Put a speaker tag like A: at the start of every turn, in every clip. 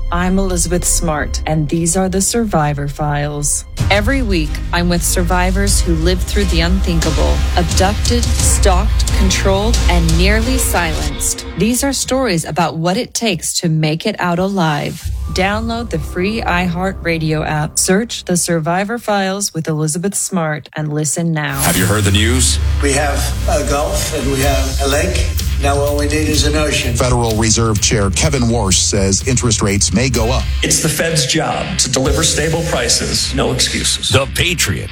A: I'm Elizabeth Smart, and these are the Survivor Files. Every week, I'm with survivors who lived through the unthinkable, abducted, stalked, controlled, and nearly silenced. These are stories about what it takes to make it out alive. Download the free iHeartRadio app. Search The Survivor Files with Elizabeth Smart and listen now.
B: Have you heard the news?
C: We have a Gulf and we have a lake. Now all we need is an ocean.
D: Federal Reserve Chair Kevin Warsh says interest rates may go up.
E: It's the Fed's job to deliver stable prices. No excuses.
B: The Patriot,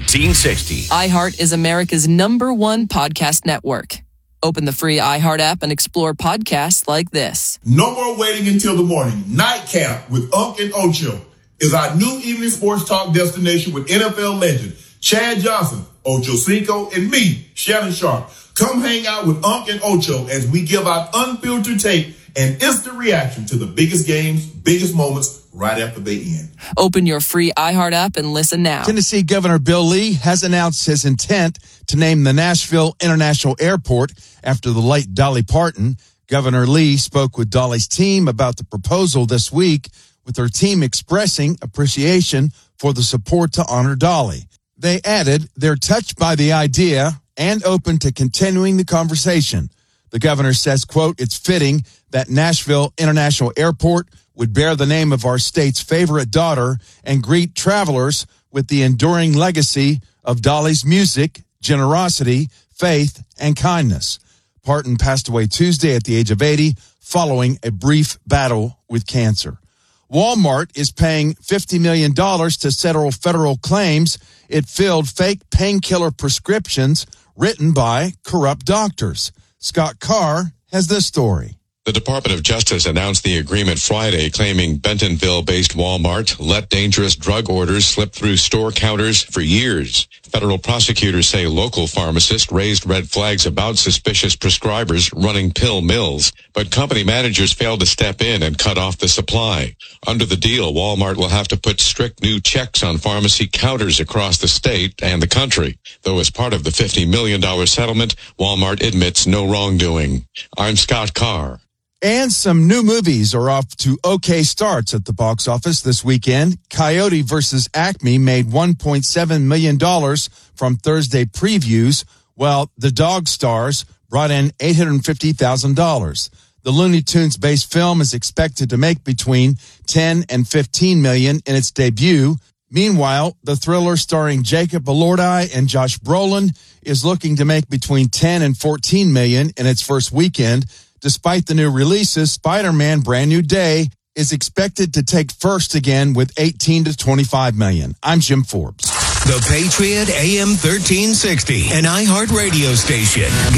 B: 1360.
F: iHeart is America's #1 podcast network. Open the free iHeart app and explore podcasts like this.
G: No more waiting until the morning. Nightcap with Unc and Ocho is our new evening sports talk destination with NFL legend Chad Johnson, Ocho Cinco, and me, Shannon Sharp. Come hang out with Unc and Ocho as we give out unfiltered tape and instant reaction to the biggest games, biggest moments right after they end.
F: Open your free iHeart app and listen now.
H: Tennessee Governor Bill Lee has announced his intent to name the Nashville International Airport after the late Dolly Parton. Governor Lee spoke with Dolly's team about the proposal this week, with her team expressing appreciation for the support to honor Dolly. They added they're touched by the idea and open to continuing the conversation. The governor says, quote, "It's fitting that Nashville International Airport would bear the name of our state's favorite daughter and greet travelers with the enduring legacy of Dolly's music, generosity, faith, and kindness." Parton passed away Tuesday at the age of 80 following a brief battle with cancer. Walmart is paying $50 million to settle federal claims it filled fake painkiller prescriptions written by corrupt doctors. Scott Carr has this story.
I: The Department of Justice announced the agreement Friday, claiming Bentonville-based Walmart let dangerous drug orders slip through store counters for years. Federal prosecutors say local pharmacists raised red flags about suspicious prescribers running pill mills, but company managers failed to step in and cut off the supply. Under the deal, Walmart will have to put strict new checks on pharmacy counters across the state and the country. Though as part of the $50 million settlement, Walmart admits no wrongdoing. I'm Scott Carr.
H: And some new movies are off to okay starts at the box office this weekend. Coyote vs. Acme made $1.7 million from Thursday previews, while The Dog Stars brought in $850,000. The Looney Tunes-based film is expected to make between $10 and $15 million in its debut. Meanwhile, the thriller starring Jacob Elordi and Josh Brolin is looking to make between $10 and $14 million in its first weekend. Despite the new releases, Spider-Man Brand New Day is expected to take first again with $18 to $25 million. I'm Jim Forbes.
J: The Patriot AM 1360, an iHeart radio station.